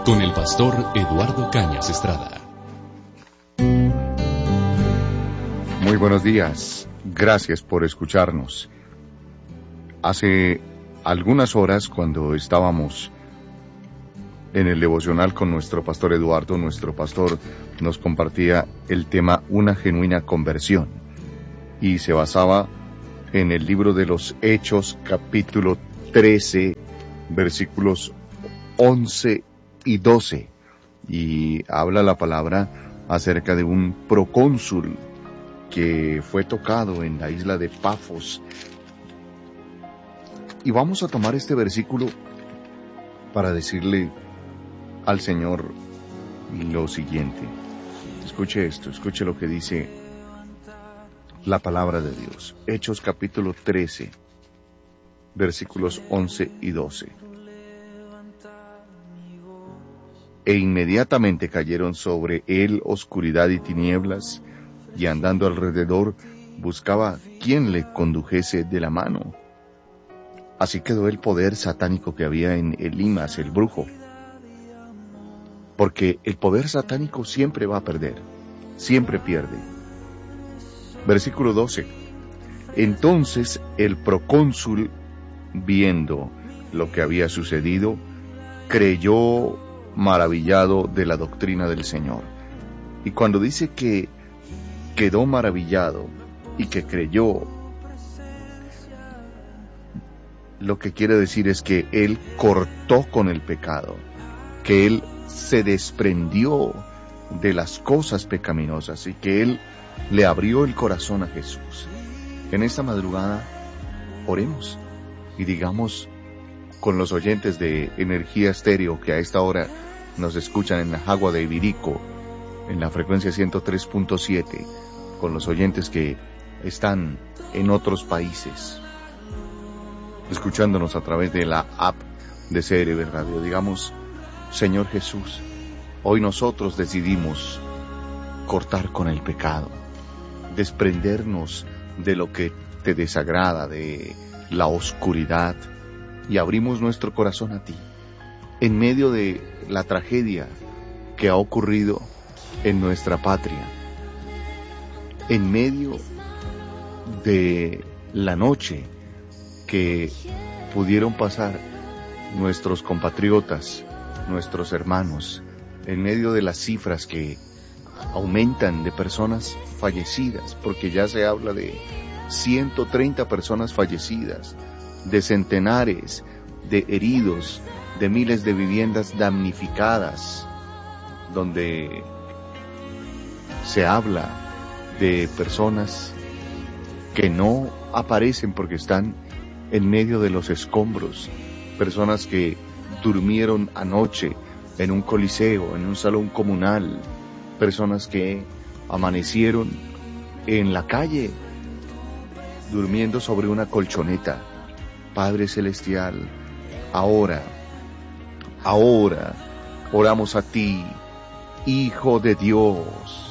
con el pastor Eduardo Cañas Estrada. Muy buenos días, gracias por escucharnos. Hace algunas horas, cuando estábamos en el devocional con nuestro pastor Eduardo, nuestro pastor nos compartía el tema Una genuina conversión, y se basaba en el libro de los Hechos, capítulo 13, versículos 11 y 12, y habla la palabra acerca de un procónsul que fue tocado en la isla de Pafos. Y vamos a tomar este versículo para decirle al Señor lo siguiente. Escuche esto, escuche lo que dice la palabra de Dios. Hechos capítulo 13, versículos 11 y 12. E inmediatamente cayeron sobre él oscuridad y tinieblas, y andando alrededor buscaba quien le condujese de la mano. Así quedó el poder satánico que había en Elimas, el brujo. Porque el poder satánico siempre va a perder, siempre pierde. Versículo 12. Entonces el procónsul, viendo lo que había sucedido, creyó maravillado de la doctrina del Señor. Y cuando dice que quedó maravillado y que creyó, lo que quiere decir es que él cortó con el pecado, que él se desprendió de las cosas pecaminosas y que él le abrió el corazón a Jesús. En esta madrugada oremos y digamos con los oyentes de Energía Estéreo que a esta hora nos escuchan en la Jagua de Ibirico, en la frecuencia 103.7, con los oyentes que están en otros países, escuchándonos a través de la app de CRB Radio. Digamos: Señor Jesús, hoy nosotros decidimos cortar con el pecado, desprendernos de lo que te desagrada, de la oscuridad, y abrimos nuestro corazón a ti. En medio de la tragedia que ha ocurrido en nuestra patria, en medio de la noche que pudieron pasar nuestros compatriotas, nuestros hermanos, en medio de las cifras que aumentan de personas fallecidas, porque ya se habla de 130 personas fallecidas, de centenares de heridos, de miles de viviendas damnificadas, donde se habla de personas que no aparecen porque están en medio de los escombros, personas que durmieron anoche en un coliseo, en un salón comunal, personas que amanecieron en la calle, durmiendo sobre una colchoneta. Padre Celestial, ahora oramos a ti, Hijo de Dios,